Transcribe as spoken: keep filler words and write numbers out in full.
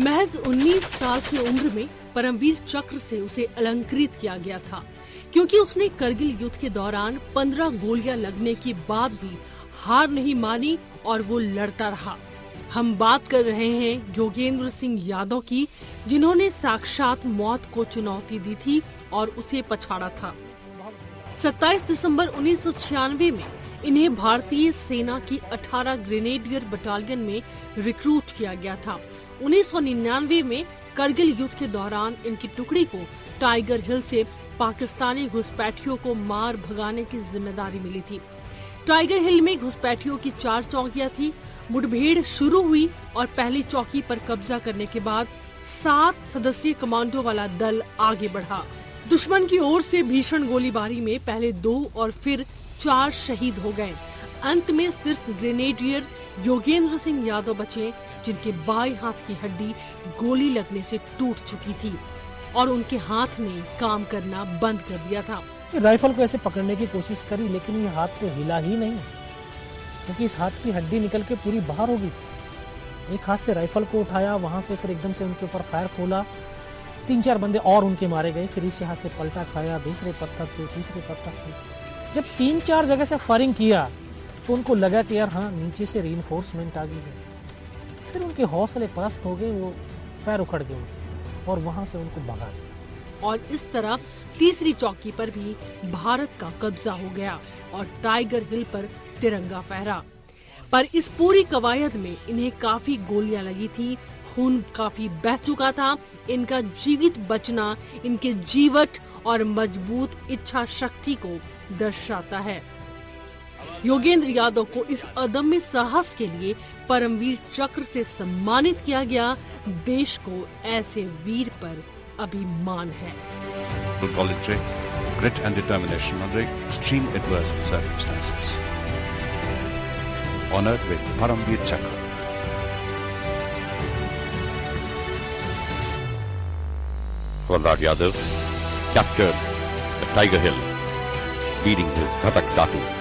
महज उन्नीस साल की उम्र में परमवीर चक्र से उसे अलंकृत किया गया था, क्योंकि उसने करगिल युद्ध के दौरान पंद्रह गोलियां लगने के बाद भी हार नहीं मानी और वो लड़ता रहा। हम बात कर रहे हैं योगेंद्र सिंह यादव की, जिन्होंने साक्षात मौत को चुनौती दी थी और उसे पछाड़ा था। सत्ताईस दिसंबर उन्नीस सौ छियानवे में इन्हें भारतीय सेना की अठारह ग्रेनेडियर बटालियन में रिक्रूट किया गया था। उन्नीस सौ निन्यानवे में करगिल युद्ध के दौरान इनकी टुकड़ी को टाइगर हिल से पाकिस्तानी घुसपैठियों को मार भगाने की जिम्मेदारी मिली थी। टाइगर हिल में घुसपैठियों की चार चौकियां थी। मुठभेड़ शुरू हुई और पहली चौकी पर कब्जा करने के बाद सात सदस्यीय कमांडो वाला दल आगे बढ़ा। दुश्मन की ओर से भीषण गोलीबारी में पहले दो और फिर चार शहीद हो गए। अंत में सिर्फ ग्रेनेडियर योगेंद्र सिंह यादव बचे, जिनके बाएं हाथ की हड्डी गोली लगने से टूट चुकी थी और उनके हाथ ने काम करना बंद कर दिया था। राइफल को ऐसे पकड़ने की कोशिश करी, लेकिन ये हाथ तो हिला ही नहीं, क्योंकि इस हाथ की हड्डी निकल के पूरी बाहर हो गई। एक हाथ से राइफल को उठाया, वहां से फिर एकदम से उनके ऊपर फायर खोला, तीन चार बंदे और उनके मारे गए। फिर इस हाथ से पलटा खाया, दूसरे पत्थर से, तीसरे पत्थर से। जब तीन चार जगह से फायरिंग किया तो उनको लगा कि यार हाँ, नीचे से रीइंफोर्समेंट आ गई है। फिर उनके हौसले पस्त हो गए, वो पैर उखड़ गए और वहां से उनको भगा दिया। और इस तरह तीसरी चौकी पर भी भारत का कब्जा हो गया और टाइगर हिल पर तिरंगा फहरा। पर इस पूरी कवायद में इन्हें काफी गोलियां लगी थी, खून काफी बह चुका था। इनका जीवित बचना इनके जीवट और मजबूत इच्छा शक्ति को दर्शाता है। योगेंद्र यादव को इस अदम्य साहस के लिए परमवीर चक्र से सम्मानित किया गया। देश को ऐसे वीर पर अभिमान है। Grit and determination under extreme adverse circumstances. Honored with Paramveer Chakra. Havaldaar Yadav captured the Tiger Hill, leading his Ghatak Datu.